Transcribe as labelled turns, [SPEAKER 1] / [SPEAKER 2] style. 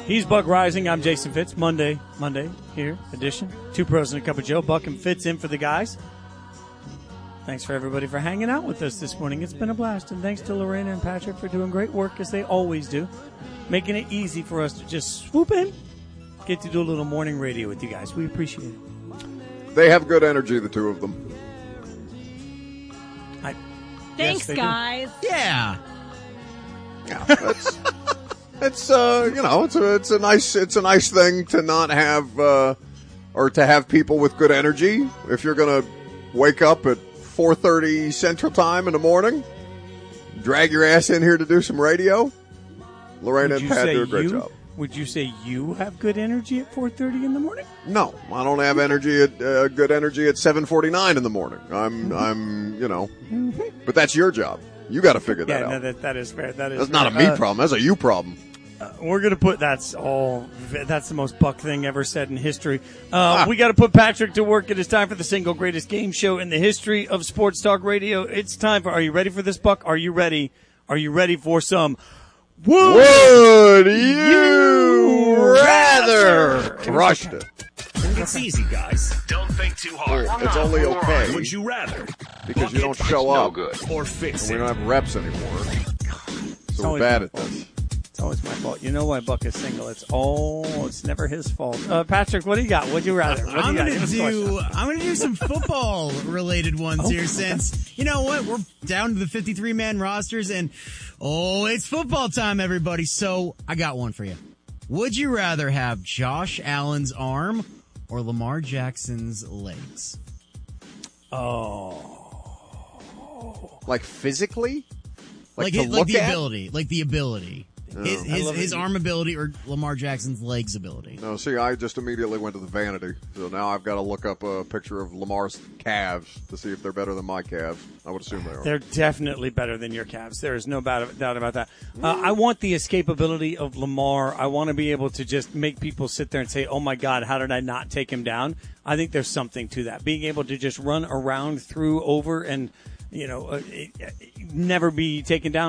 [SPEAKER 1] He's Buck Rising. I'm Jason Fitz. Monday here, edition. Two Pros and a Cup of Joe. Buck and Fitz in for the guys. Thanks for everybody for hanging out with us this morning. It's been a blast. And thanks to Lorena and Patrick for doing great work, as they always do. Making it easy for us to just swoop in, get to do a little morning radio with you guys. We appreciate it.
[SPEAKER 2] They have good energy, the two of them.
[SPEAKER 3] Thanks, guys.
[SPEAKER 4] Yeah.
[SPEAKER 2] It's a nice thing to not have or to have people with good energy. If you're gonna wake up at 4:30 Central Time in the morning, drag your ass in here to do some radio. Lorena and Pat do a great job.
[SPEAKER 1] Would you say you have good energy at 4:30 in the morning?
[SPEAKER 2] No, I don't have energy at good energy at 7:49 in the morning. But that's your job. You got to figure that out.
[SPEAKER 1] No, that is fair.
[SPEAKER 2] That's not a me problem. That's a you problem.
[SPEAKER 1] We're going to put that's the most Buck thing ever said in history. We got to put Patrick to work. It is time for the single greatest game show in the history of sports talk radio. It's time for, are you ready for this, Buck? Are you ready? Are you ready for some
[SPEAKER 2] Would you rather? Crushed it.
[SPEAKER 5] It's easy, guys. Don't think too hard.
[SPEAKER 2] It's only okay.
[SPEAKER 5] Would you rather?
[SPEAKER 2] Because you don't show up.
[SPEAKER 5] Or fix
[SPEAKER 2] We
[SPEAKER 5] it.
[SPEAKER 2] don't have reps anymore. So we're bad at this.
[SPEAKER 1] It's always my fault. You know why Buck is single. It's never his fault. Patrick, what do you got? Would you rather?
[SPEAKER 4] I'm gonna do some football related ones here, since you know what, we're down to the 53-man rosters, and it's football time, everybody. So I got one for you. Would you rather have Josh Allen's arm or Lamar Jackson's legs?
[SPEAKER 2] Like physically?
[SPEAKER 4] Like the ability. His arm ability or Lamar Jackson's legs ability.
[SPEAKER 2] No, see, I just immediately went to the vanity. So now I've got to look up a picture of Lamar's calves to see if they're better than my calves. I would assume they are.
[SPEAKER 1] They're definitely better than your calves. There is no doubt about that. I want the escapability of Lamar. I want to be able to just make people sit there and say, oh, my God, how did I not take him down? I think there's something to that. Being able to just run around, through, over, and never be taken down.